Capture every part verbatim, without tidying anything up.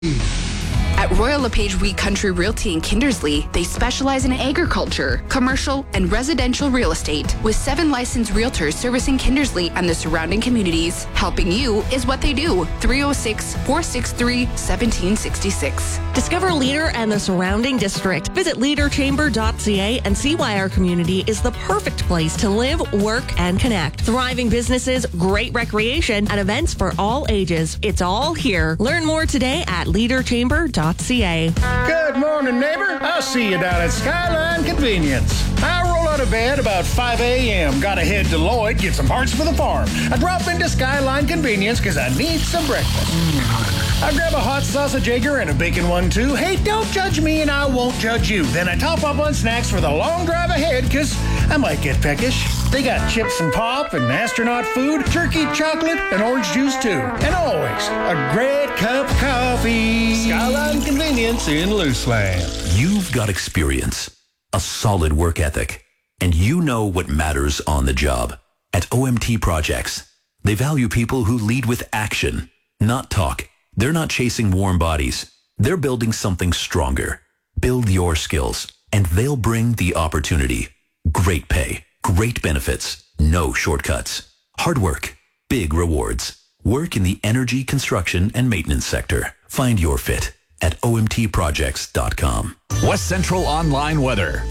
At Royal LePage Wheat Country Realty in Kindersley, they specialize in agriculture, commercial, and residential real estate with seven licensed realtors servicing Kindersley and the surrounding communities. Helping you is what they do. three oh six, four six three, one seven six six. Discover Leader and the surrounding district. Visit leader chamber dot c a and see why our community is the perfect place to live, work, and connect. Thriving businesses, great recreation, and events for all ages. It's all here. Learn more today at leader chamber dot c a. Good morning, neighbor. I'll see you down at Skyline Convenience. I roll out of bed about five a.m. Gotta head to Lloyd, get some parts for the farm. I drop into Skyline Convenience because I need some breakfast. I grab a hot sausage egger and a bacon one, too. Hey, don't judge me and I won't judge you. Then I top up on snacks for the long drive ahead because I might get peckish. They got chips and pop and astronaut food, turkey, chocolate, and orange juice, too. And always a great cup of coffee. Skyline Convenience in Luceland. You've got experience, a solid work ethic, and you know what matters on the job. At O M T Projects, they value people who lead with action, not talk. They're not chasing warm bodies. They're building something stronger. Build your skills, and they'll bring the opportunity. Great pay, great benefits, no shortcuts. Hard work, big rewards. Work in the energy, construction, and maintenance sector. Find your fit at o m t projects dot com. West Central Online Weather.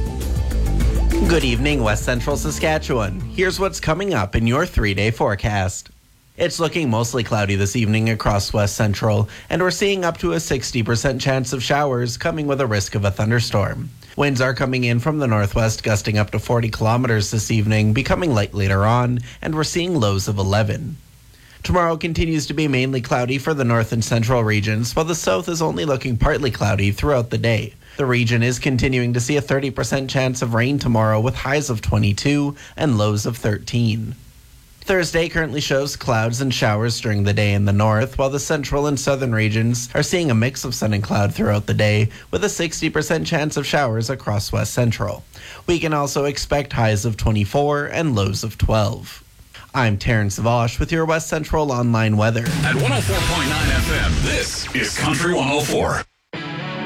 Good evening, West Central Saskatchewan. Here's what's coming up in your three-day forecast. It's looking mostly cloudy this evening across West Central, and we're seeing up to a sixty percent chance of showers coming with a risk of a thunderstorm. Winds are coming in from the northwest, gusting up to forty kilometers this evening, becoming light later on, and we're seeing lows of eleven. Tomorrow continues to be mainly cloudy for the north and central regions, while the south is only looking partly cloudy throughout the day. The region is continuing to see a thirty percent chance of rain tomorrow with highs of twenty-two and lows of thirteen. Thursday currently shows clouds and showers during the day in the north, while the central and southern regions are seeing a mix of sun and cloud throughout the day, with a sixty percent chance of showers across West Central. We can also expect highs of twenty-four and lows of twelve. I'm Terrence Vosh with your West Central Online Weather. At one oh four point nine F M, this is Country one oh four.